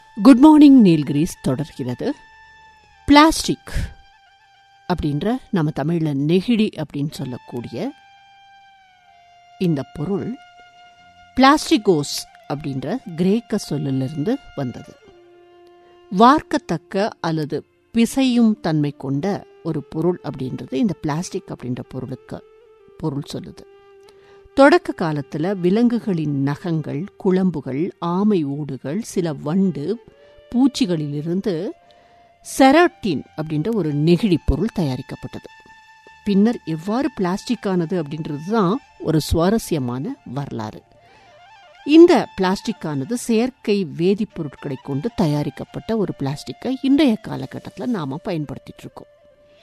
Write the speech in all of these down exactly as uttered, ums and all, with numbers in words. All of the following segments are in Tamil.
குட் மார்னிங் நீல்கிரிஸ் தொடர்கிறது. பிளாஸ்டிக் அப்படின்ற நம்ம தமிழில் நெகிழி அப்படின்னு சொல்லக்கூடிய இந்த பொருள் பிளாஸ்டிகோஸ் அப்படின்ற கிரேக்க சொல்லிலிருந்து வந்தது. வார்க்கத்தக்க அல்லது பிசையும் தன்மை கொண்ட ஒரு பொருள் அப்படின்றது இந்த பிளாஸ்டிக் அப்படின்ற பொருளுக்கு பொருள் சொல்லுது. தொடக்க காலத்தில் விலங்குகளின் நகங்கள், குழம்புகள், ஆமை ஓடுகள், சில வண்டு, பூச்சிகளிலிருந்து செராட்டின் அப்படின்ற ஒரு நெகிழி பொருள் தயாரிக்கப்பட்டது. பின்னர் எவ்வாறு பிளாஸ்டிக் ஆனது அப்படின்றது தான் ஒரு சுவாரஸ்யமான வரலாறு. இந்த பிளாஸ்டிக் ஆனது செயற்கை வேதிப்பொருட்களை கொண்டு தயாரிக்கப்பட்ட ஒரு பிளாஸ்டிக்கை இன்றைய காலகட்டத்தில் நாம பயன்படுத்திட்டு இருக்கோம்.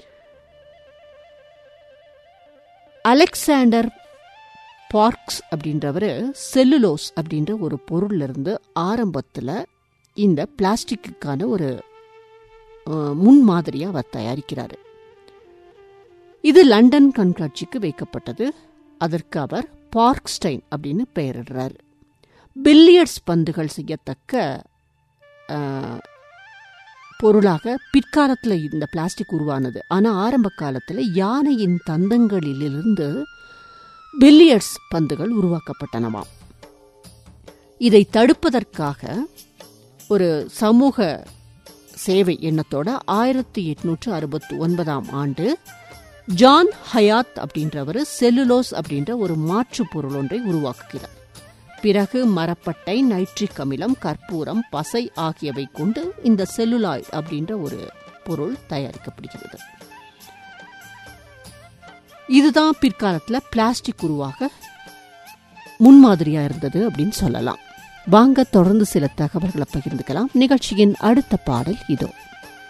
அலெக்சாண்டர் பார்க்ஸ் அப்படின்றவர் செல்லுலோஸ் அப்படின்ற ஒரு பொருள்ல இருந்து ஆரம்பத்தில் இந்த பிளாஸ்டிக்குக்கான ஒரு முன்மாதிரியை அவர் தயாரிக்கிறார். இது லண்டன் கண்காட்சிக்கு வைக்கப்பட்டது. அதற்கு அவர் பார்க்ஸ்டைன் அப்படின்னு பெயரிடுறார். பில்லியர்ட்ஸ் பந்துகள் செய்யத்தக்க பொருளாக பிற்காலத்தில் இந்த பிளாஸ்டிக் உருவானது. ஆனால் ஆரம்ப காலத்தில் யானையின் தந்தங்களிலிருந்து பில்லியர்ட்ஸ் பந்துகள் உருவாக்கப்பட்டனவாம். இதை தடுப்பதற்காக ஒரு சமூக சேவை எண்ணத்தோட ஆயிரத்தி எட்நூற்று அறுபத்தி ஒன்பதாம் ஆண்டு ஜான் ஹயாத் அப்படின்றவர் செல்லுலோஸ் அப்படின்ற ஒரு மாற்று பொருள் ஒன்றை உருவாக்குகிறார். பிறகு மரப்பட்டை, நைட்ரிக் அமிலம், கற்பூரம், பசை ஆகியவை கொண்டு இந்த செல்லுலாய்ட் அப்படின்ற ஒரு பொருள் தயாரிக்கப்படுகிறது. இதுதான் பிற்காலத்தில் பிளாஸ்டிக் உருவாக முன்மாதிரியா இருந்தது அப்படின்னு சொல்லலாம். வாங்க தொடர்ந்து சில தகவல்களை பகிர்ந்துக்கலாம். நிகழ்ச்சியின் அடுத்த பாடல் இதோ.